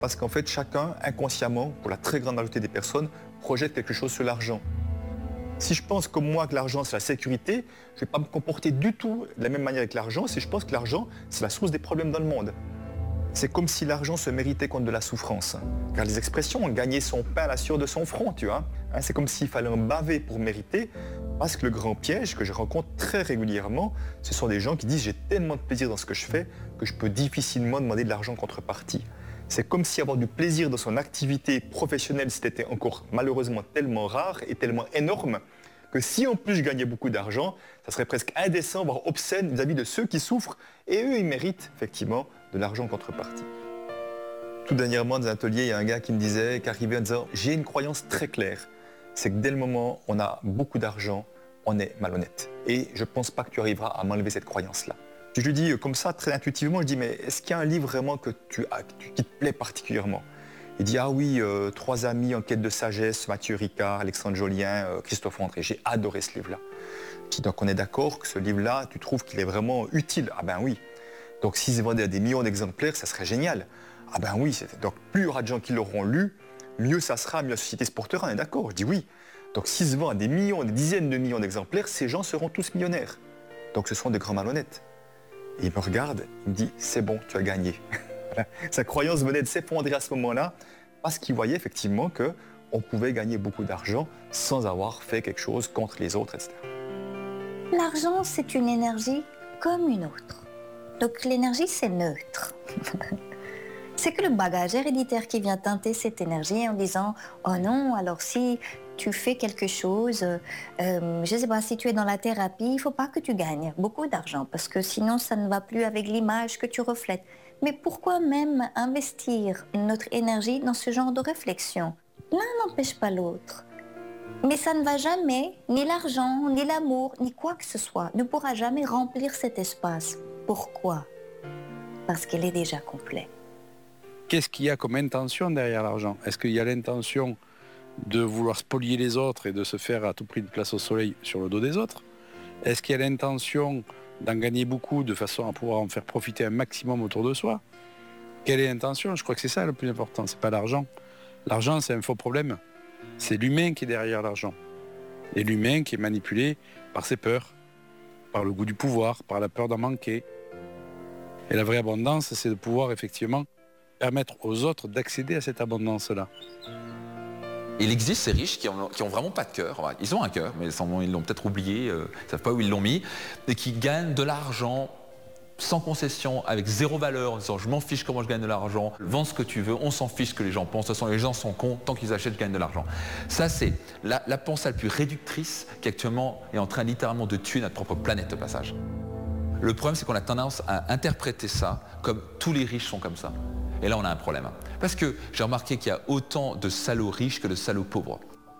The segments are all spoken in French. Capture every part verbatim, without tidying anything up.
Parce qu'en fait, chacun, inconsciemment, pour la très grande majorité des personnes, projette quelque chose sur l'argent. Si je pense comme moi que l'argent c'est la sécurité, je ne vais pas me comporter du tout de la même manière avec l'argent si je pense que l'argent c'est la source des problèmes dans le monde. C'est comme si l'argent se méritait contre de la souffrance. Car les expressions ont gagné son pain à la sueur de son front, tu vois. Hein, c'est comme s'il fallait en baver pour mériter. Parce que le grand piège que je rencontre très régulièrement, ce sont des gens qui disent j'ai tellement de plaisir dans ce que je fais que je peux difficilement demander de l'argent en contrepartie. C'est comme si avoir du plaisir dans son activité professionnelle, c'était encore malheureusement tellement rare et tellement énorme que si en plus je gagnais beaucoup d'argent, ça serait presque indécent, voire obscène vis-à-vis de ceux qui souffrent. Et eux, ils méritent effectivement de l'argent en contrepartie. Tout dernièrement, dans un atelier, il y a un gars qui me disait, qui arrivait en disant « J'ai une croyance très claire, c'est que dès le moment où on a beaucoup d'argent, on est malhonnête. Et je ne pense pas que tu arriveras à m'enlever cette croyance-là. » Je lui dis comme ça, très intuitivement, je dis « Mais est-ce qu'il y a un livre vraiment que tu as, qui te plaît particulièrement ?» Il dit « Ah oui, euh, Trois amis en quête de sagesse, Mathieu Ricard, Alexandre Jolien, euh, Christophe André. J'ai adoré ce livre-là. » Je dis « Donc on est d'accord que ce livre-là, tu trouves qu'il est vraiment utile ?» Ah ben oui. Donc s'ils se vendaient à des millions d'exemplaires, ça serait génial. Ah ben oui, c'est... donc plus il y aura de gens qui l'auront lu, mieux ça sera, mieux la société se portera, on est d'accord. Je dis oui. Donc s'ils se vendent à des millions, des dizaines de millions d'exemplaires, ces gens seront tous millionnaires. Donc ce seront des grands malhonnêtes. Et il me regarde, il me dit, c'est bon, tu as gagné. Sa croyance venait de s'effondrer à ce moment-là, parce qu'il voyait effectivement qu'on pouvait gagner beaucoup d'argent sans avoir fait quelque chose contre les autres, et cetera. L'argent, c'est une énergie comme une autre. Donc l'énergie, c'est neutre. C'est que le bagage héréditaire qui vient teinter cette énergie en disant « Oh non, alors si tu fais quelque chose, euh, je ne sais pas, si tu es dans la thérapie, il ne faut pas que tu gagnes beaucoup d'argent parce que sinon ça ne va plus avec l'image que tu reflètes. » Mais pourquoi même investir notre énergie dans ce genre de réflexion? L'un n'empêche pas l'autre. Mais ça ne va jamais, ni l'argent, ni l'amour, ni quoi que ce soit, ne pourra jamais remplir cet espace. Pourquoi? Parce qu'il est déjà complet. Qu'est-ce qu'il y a comme intention derrière l'argent? Est-ce qu'il y a l'intention de vouloir spolier les autres et de se faire à tout prix une place au soleil sur le dos des autres? Est-ce qu'il y a l'intention d'en gagner beaucoup de façon à pouvoir en faire profiter un maximum autour de soi? Quelle est l'intention? Je crois que c'est ça le plus important, c'est pas l'argent. L'argent, c'est un faux problème. C'est l'humain qui est derrière l'argent. Et l'humain qui est manipulé par ses peurs, par le goût du pouvoir, par la peur d'en manquer. Et la vraie abondance, c'est de pouvoir effectivement permettre aux autres d'accéder à cette abondance-là. Il existe ces riches qui ont, qui ont vraiment pas de cœur. Ils ont un cœur, mais ils l'ont peut-être oublié, euh, ils ne savent pas où ils l'ont mis, et qui gagnent de l'argent sans concession, avec zéro valeur, en disant je m'en fiche comment je gagne de l'argent, vends ce que tu veux, on s'en fiche ce que les gens pensent, de toute façon les gens sont cons, tant qu'ils achètent, je gagne de l'argent. Ça c'est la, la pensée la plus réductrice qui actuellement est en train littéralement de tuer notre propre planète au passage. Le problème c'est qu'on a tendance à interpréter ça comme tous les riches sont comme ça. Et là on a un problème. Parce que j'ai remarqué qu'il y a autant de salauds riches que de salauds pauvres.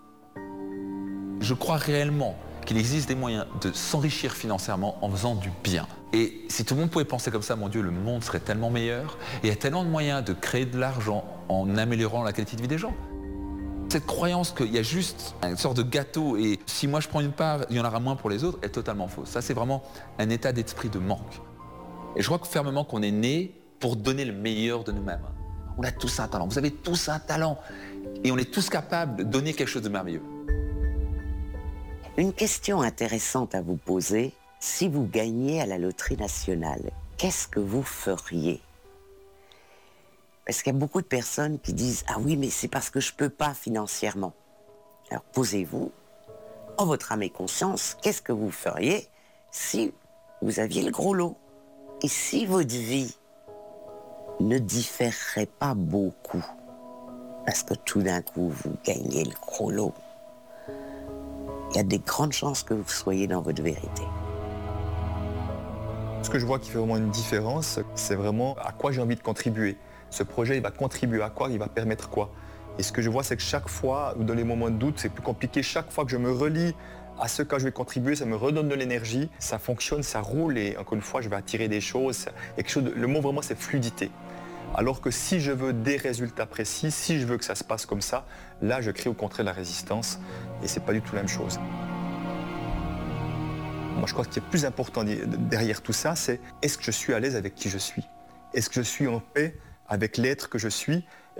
Je crois réellement qu'il existe des moyens de s'enrichir financièrement en faisant du bien. Et si tout le monde pouvait penser comme ça, mon Dieu, le monde serait tellement meilleur. Et il y a tellement de moyens de créer de l'argent en améliorant la qualité de vie des gens. Cette croyance qu'il y a juste une sorte de gâteau et si moi je prends une part, il y en aura moins pour les autres, est totalement fausse. Ça, c'est vraiment un état d'esprit de manque. Et je crois que fermement qu'on est né pour donner le meilleur de nous-mêmes. On a tous un talent, vous avez tous un talent. Et on est tous capables de donner quelque chose de merveilleux. Une question intéressante à vous poser, si vous gagnez à la loterie nationale, qu'est-ce que vous feriez? Parce qu'il y a beaucoup de personnes qui disent « Ah oui, mais c'est parce que je ne peux pas financièrement. » Alors posez-vous, en votre âme et conscience, qu'est-ce que vous feriez si vous aviez le gros lot? Et si votre vie ne différerait pas beaucoup, parce que tout d'un coup, vous gagnez le gros lot, il y a des grandes chances que vous soyez dans votre vérité. Ce que je vois qui fait vraiment une différence, c'est vraiment à quoi j'ai envie de contribuer. Ce projet, il va contribuer à quoi? Il va permettre quoi? Et ce que je vois, c'est que chaque fois, ou dans les moments de doute, c'est plus compliqué. Chaque fois que je me relie à ce que je vais contribuer, ça me redonne de l'énergie, ça fonctionne, ça roule et encore une fois, je vais attirer des choses. Et quelque chose de, le mot vraiment, c'est fluidité. Alors que si je veux des résultats précis, si je veux que ça se passe comme ça, là, je crée au contraire la résistance et c'est pas du tout la même chose. Moi, je crois que ce qui est plus important derrière tout ça, c'est est-ce que je suis à l'aise avec qui je suis? Est-ce que je suis en paix avec l'être que je suis?